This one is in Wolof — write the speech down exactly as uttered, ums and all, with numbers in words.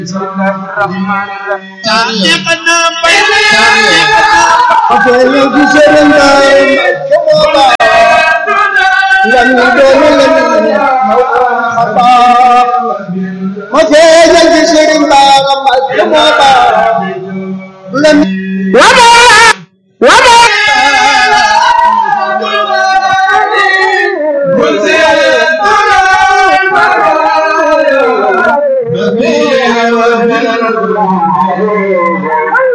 Taaliqna bayna Afeeyo gi Sëriñ Baay Mbakke moo baax nga ñu doon leen xabaar ma feeñal gi Sëriñ Baay Mbakke moo baax